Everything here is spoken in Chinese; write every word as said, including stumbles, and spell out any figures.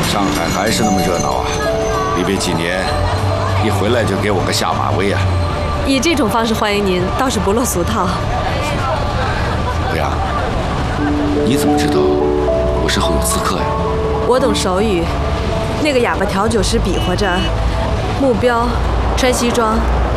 上海还是那么热闹啊！离别几年，一回来就给我个下马威啊！ 以这种方式欢迎您，倒是不落俗套。 欧阳，你怎么知道我身后有刺客呀？ 我懂手语，那个哑巴调酒师比划着，目标穿西装，